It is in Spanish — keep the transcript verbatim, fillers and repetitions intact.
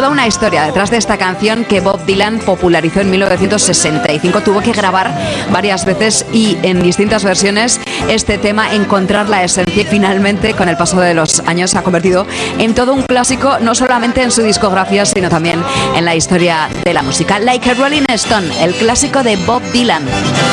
toda una historia detrás de esta canción que Bob Dylan popularizó en mil novecientos sesenta y cinco. Tuvo que grabar varias veces y en distintas versiones este tema, encontrar la esencia, y finalmente con el paso de los años se ha convertido en todo un clásico, no solamente en su discografía, sino también en la historia de la música. Like a Rolling Stone, el clásico de Bob Dylan.